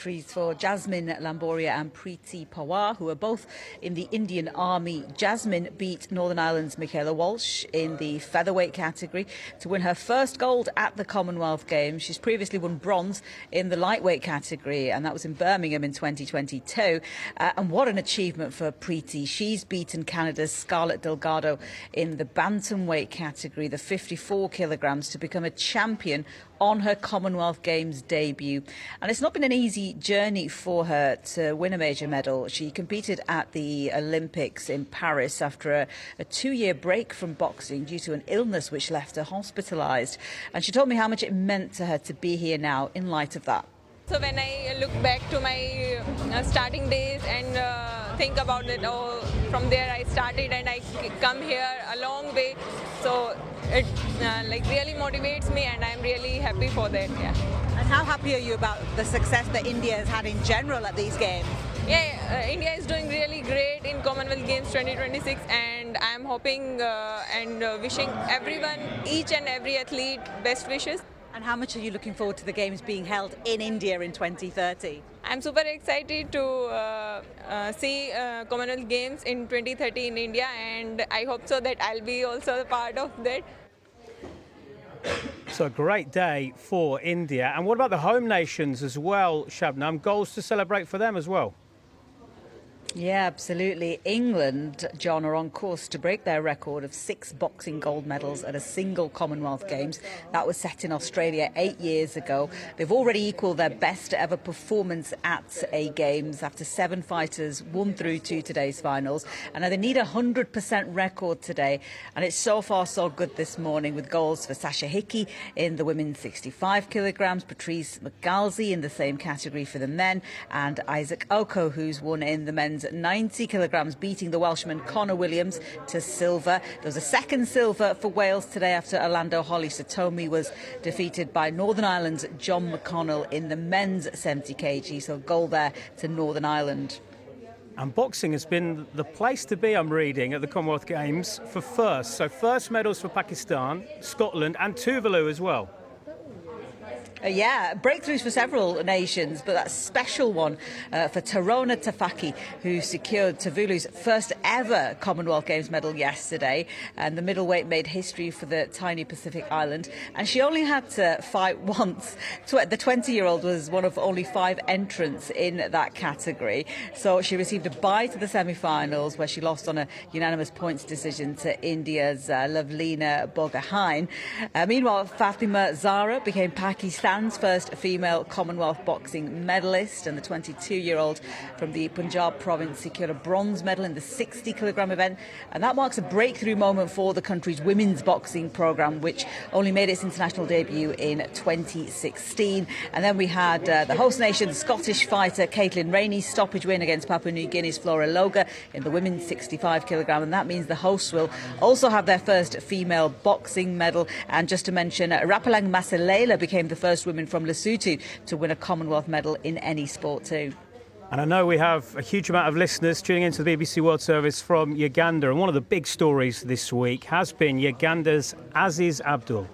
victories for Jasmine Lamboria and Preeti Pawar, who are both in the Indian Army. Jasmine beat Northern Ireland's Michaela Walsh in the featherweight category to win her first gold at the Commonwealth Games. She's previously won bronze in the lightweight category, and that was in Birmingham in 2022. And what an achievement for Preeti. She's beaten Canada's Scarlett Delgado in the bantamweight category, the 54 kilograms, to become a champion on her Commonwealth Games debut. And it's not been an easy journey for her to win a major medal. She competed at the Olympics in Paris after a 2-year break from boxing due to an illness which left her hospitalised. And she told me how much it meant to her to be here now in light of that. So when I look back to my starting days and think about it, from there I started and I come here a long way. So it really motivates me, and I'm really happy for that. Yeah. And how happy are you about the success that India has had in general at these games? Yeah, India is doing really great in Commonwealth Games 2026, and I'm hoping and wishing everyone, each and every athlete, best wishes. And how much are you looking forward to the Games being held in India in 2030? I'm super excited to see Commonwealth Games in 2030 in India, and I hope so that I'll be also a part of that. So a great day for India. And what about the home nations as well, Shabnam? Goals to celebrate for them as well? Yeah, absolutely. England, John, are on course to break their record of 6 boxing gold medals at a single Commonwealth Games. That was set in Australia 8 years ago. They've already equalled their best ever performance at a Games after 7 fighters won through to today's finals. And now they need a 100% record today. And it's so far so good this morning, with goals for Sasha Hickey in the women's 65 kilograms, Patrice McGalsey in the same category for the men, and Isaac Oko, who's won in the men's 90 kilograms, beating the Welshman Connor Williams to silver. There was a second silver for Wales today after Orlando Holly Satomi was defeated by Northern Ireland's John McConnell in the men's 70 kg. So gold there to Northern Ireland. And boxing has been the place to be, I'm reading, at the Commonwealth Games for first. So first medals for Pakistan, Scotland and Tuvalu as well. Yeah, breakthroughs for several nations, but that special one for Tarona Tafaki, who secured Tuvalu's first ever Commonwealth Games medal yesterday. And the middleweight made history for the tiny Pacific island. And she only had to fight once. The 20-year-old was one of only 5 entrants in that category. So she received a bye to the semi-finals, where she lost on a unanimous points decision to India's Lavlina Bogahain. Meanwhile, Fatima Zahra became Pakistan's first female Commonwealth boxing medalist, and the 22-year-old from the Punjab province secured a bronze medal in the 60-kilogram event, and that marks a breakthrough moment for the country's women's boxing programme, which only made its international debut in 2016. And then we had the host nation, Scottish fighter Caitlin Rainey's stoppage win against Papua New Guinea's Flora Loga in the women's 65-kilogram, and that means the hosts will also have their first female boxing medal. And just to mention, Rapalang Masalela became the first women from Lesotho to win a Commonwealth medal in any sport too. And I know we have a huge amount of listeners tuning into the BBC World Service from Uganda, and one of the big stories this week has been Uganda's Aziz Abdul.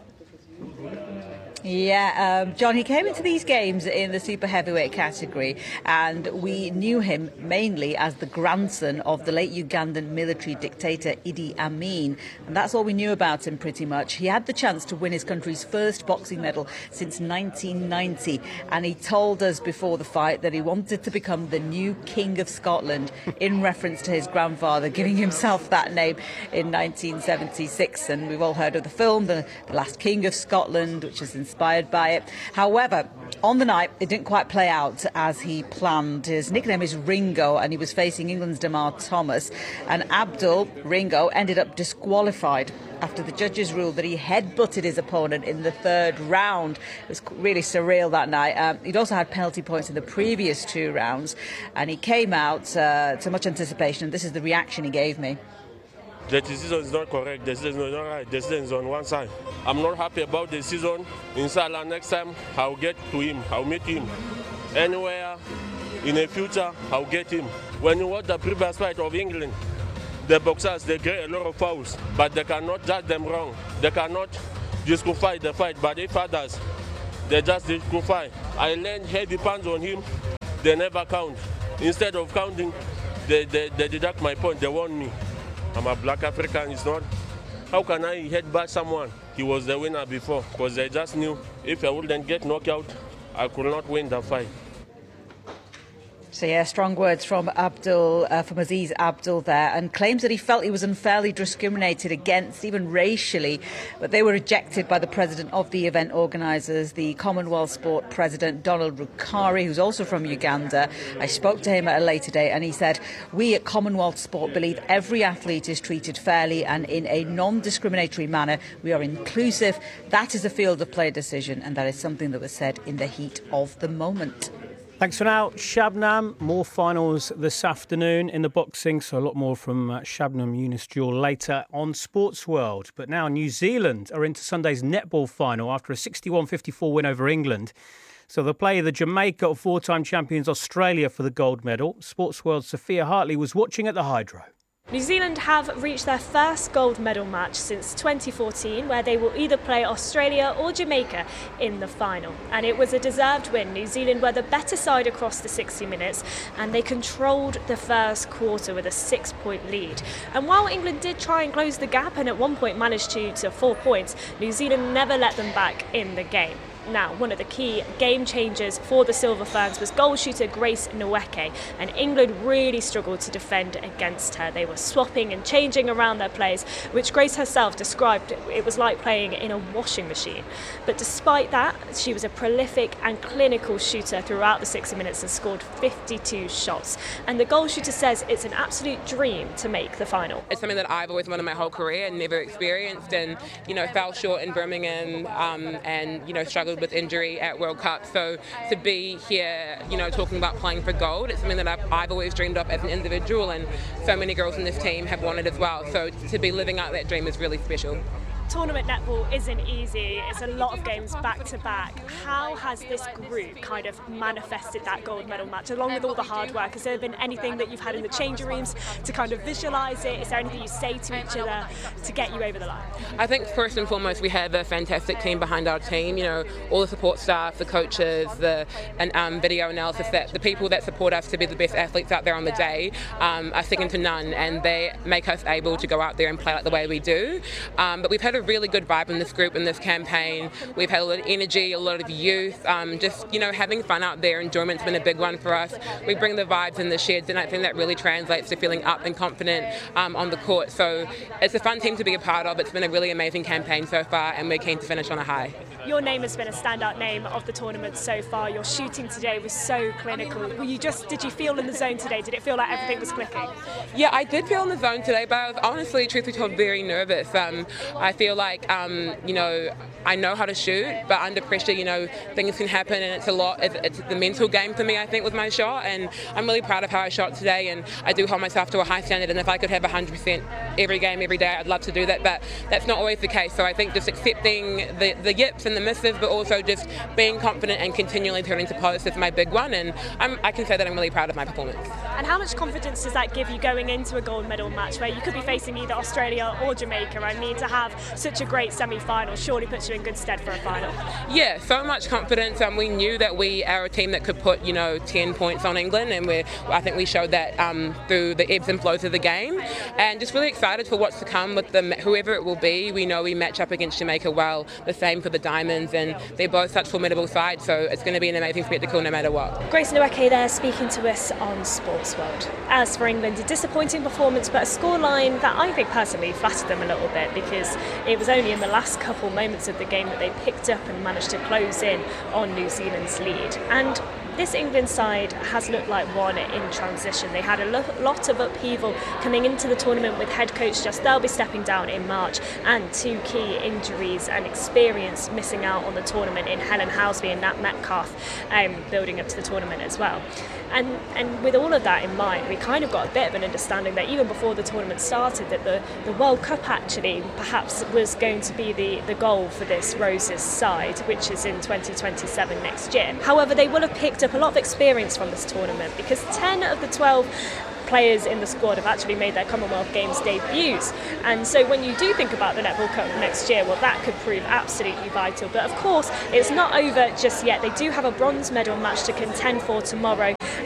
Yeah, John, he came into these games in the super heavyweight category, and we knew him mainly as the grandson of the late Ugandan military dictator Idi Amin, and that's all we knew about him pretty much. He had the chance to win his country's first boxing medal since 1990, and he told us before the fight that he wanted to become the new King of Scotland in reference to his grandfather giving himself that name in 1976. And we've all heard of the film, The Last King of Scotland, which is inspired by it. However, on the night, it didn't quite play out as he planned. His nickname is Ringo, and he was facing England's Damar Thomas. And Abdul, Ringo, ended up disqualified after the judges ruled that he headbutted his opponent in the 3rd round. It was really surreal that night. He'd also had penalty points in the previous 2 rounds, and he came out to much anticipation, and this is the reaction he gave me. The decision is not correct. The decision is not right. The decision is on one side. I'm not happy about the decision. Inshallah, next time I'll get to him. I'll meet him. Anywhere in the future, I'll get him. When you watch the previous fight of England, the boxers, they get a lot of fouls, but they cannot judge them wrong. They cannot disqualify the fight, but if others, they just disqualify. I learned head depends on him. they never count. Instead of counting, they deduct my point. They want me. I'm a black African. It's not. How can I headbutt someone? He was the winner before, because they just knew if I wouldn't get knocked out, I could not win the fight. So yeah, strong words from Aziz Abdul there, and claims that he felt he was unfairly discriminated against, even racially, but they were rejected by the president of the event organisers, the Commonwealth Sport President Donald Rukari, who's also from Uganda. I spoke to him at a later date and he said, "We at Commonwealth Sport believe every athlete is treated fairly and in a non-discriminatory manner. We are inclusive. That is a field of play decision, and that is something that was said in the heat of the moment." Thanks for now, Shabnam. More finals this afternoon in the boxing, so a lot more from Shabnam Younis-Jewell later on Sports World. But now New Zealand are into Sunday's netball final after a 61-54 win over England. So they'll play the Jamaica or four-time champions Australia for the gold medal. Sports World's Sophia Hartley was watching at the Hydro. New Zealand have reached their first gold medal match since 2014, where they will either play Australia or Jamaica in the final. And it was a deserved win. New Zealand were the better side across the 60 minutes, and they controlled the first quarter with a 6-point lead. And while England did try and close the gap and at one point managed to 4 points, New Zealand never let them back in the game. Now, one of the key game changers for the Silver Ferns was goal shooter Grace Nweke, and England really struggled to defend against her. They were swapping and changing around their plays, which Grace herself described it was like playing in a washing machine. But despite that, she was a prolific and clinical shooter throughout the 60 minutes and scored 52 shots. And the goal shooter says it's an absolute dream to make the final. It's something that I've always wanted my whole career and never experienced, and fell short in Birmingham and struggled with injury at World Cup. So to be here, talking about playing for gold, it's something that I've always dreamed of as an individual, and so many girls in this team have wanted as well. So to be living out that dream is really special. Tournament netball isn't easy. It's a lot of games back to back. How has this group kind of manifested that gold medal match along with all the hard work? Has there been anything that you've had in the changing rooms to kind of visualise it? Is there anything you say to each other to get you over the line? I think first and foremost we have a fantastic team behind our team. All the support staff, the coaches, the video analysis, that the people that support us to be the best athletes out there on the day are second to none, and they make us able to go out there and play like the way we do. But we've had a really good vibe in this group, in this campaign. We've had a lot of energy, a lot of youth, having fun out there. Enjoyment's been a big one for us. We bring the vibes in the sheds, and I think that really translates to feeling up and confident on the court. So it's a fun team to be a part of. It's been a really amazing campaign so far, and we're keen to finish on a high. Your name has been a standout name of the tournament so far. Your shooting today was so clinical. Did you feel in the zone today? Did it feel like everything was clicking? Yeah, I did feel in the zone today, but I was honestly, truth be told, very nervous. I feel like, I know how to shoot, but under pressure, things can happen, and it's a lot. It's the mental game for me, I think, with my shot, and I'm really proud of how I shot today, and I do hold myself to a high standard, and if I could have 100% every game, every day, I'd love to do that, but that's not always the case. So I think just accepting the yips and the misses, but also just being confident and continually turning to post is my big one, and I can say that I'm really proud of my performance. And how much confidence does that give you going into a gold medal match where you could be facing either Australia or Jamaica? I mean, to have such a great semi-final surely puts you in good stead for a final. Yeah, so much confidence. We knew that we are a team that could put 10 points on England, and I think we showed that through the ebbs and flows of the game, and just really excited for what's to come with whoever it will be. We know we match up against Jamaica well, the same for the Diamonds, and they're both such formidable sides, so it's going to be an amazing spectacle no matter what. Grace Nweke there speaking to us on Sports World. As for England, a disappointing performance, but a scoreline that I think personally flattered them a little bit, because it was only in the last couple moments of the game that they picked up and managed to close in on New Zealand's lead. And this England side has looked like one in transition. They had a lot of upheaval coming into the tournament with head coach they'll be stepping down in March, and 2 key injuries and experience missing out on the tournament in Helen Housby and Nat Metcalf, building up to the tournament as well. And with all of that in mind, we kind of got a bit of an understanding that even before the tournament started, that the World Cup actually perhaps was going to be the goal for this Roses side, which is in 2027 next year. However, they will have picked up a lot of experience from this tournament, because 10 of the 12 players in the squad have actually made their Commonwealth Games debuts, and so when you do think about the Netball Cup next year, well, that could prove absolutely vital. But of course, it's not over just yet. They do have a bronze medal match to contend for tomorrow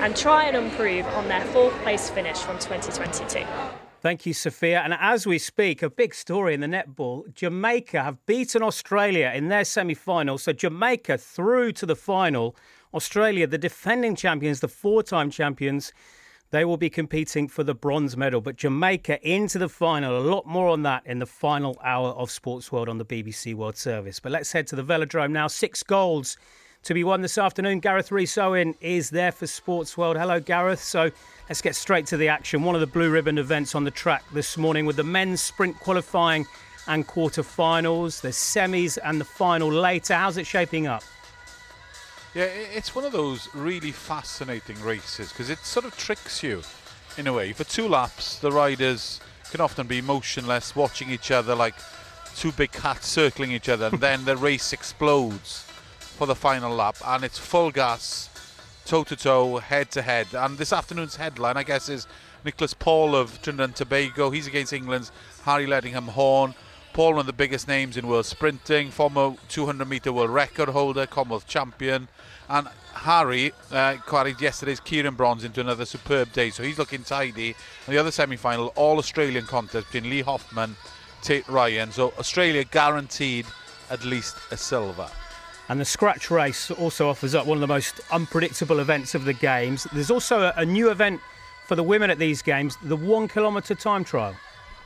and try and improve on their 4th place finish from 2022. Thank you, Sophia. And as we speak, a big story in the netball. Jamaica have beaten Australia in their semi-final. So Jamaica through to the final. Australia, the defending champions, the 4-time champions, they will be competing for the bronze medal. But Jamaica into the final. A lot more on that in the final hour of Sports World on the BBC World Service. But let's head to the Velodrome now. 6 golds to be won this afternoon. Gareth Rees-Owen is there for Sports World. Hello, Gareth. So let's get straight to the action. One of the blue ribbon events on the track this morning with the men's sprint qualifying and quarter-finals. There's semis and the final later. How's it shaping up? Yeah, it's one of those really fascinating races because it sort of tricks you in a way. For 2 laps, the riders can often be motionless, watching each other like 2 big cats circling each other, and then the race explodes for the final lap, and it's full gas, toe-to-toe, head-to-head. And this afternoon's headline, I guess, is Nicholas Paul of Trinidad and Tobago. He's against England's Harry Ledingham-Horn. Paul, one of the biggest names in world sprinting, former 200-metre world record holder, Commonwealth champion. And Harry carried yesterday's Kieran bronze into another superb day, so he's looking tidy. And the other semi-final, all-Australian contest between Lee Hoffman, Tate Ryan. So Australia guaranteed at least a silver. And the scratch race also offers up one of the most unpredictable events of the Games. There's also a new event for the women at these Games, the 1 kilometre time trial.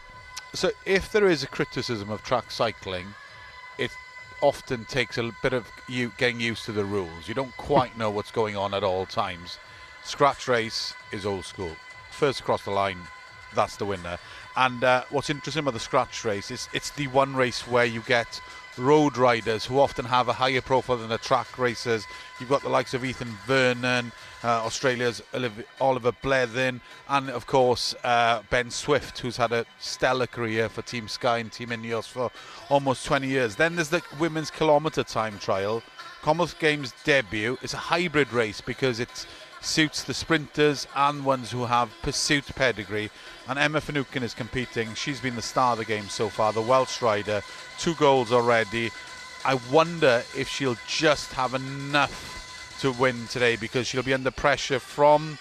So if there is a criticism of track cycling, it often takes a bit of you getting used to the rules. You don't quite know what's going on at all times. Scratch race is old school. First across the line, that's the winner. And what's interesting about the scratch race is it's the one race where you get road riders who often have a higher profile than the track racers. You've got the likes of Ethan Vernon, Australia's Oliver Blethyn, and of course Ben Swift, who's had a stellar career for Team Sky and Team Ineos for almost 20 years. Then there's the women's kilometre time trial. Commonwealth Games debut. It's a hybrid race because it suits the sprinters and ones who have pursuit pedigree. And Emma Finucane is competing. She's been the star of the game so far, the Welsh rider. 2 goals already. I wonder if she'll just have enough to win today, because she'll be under pressure from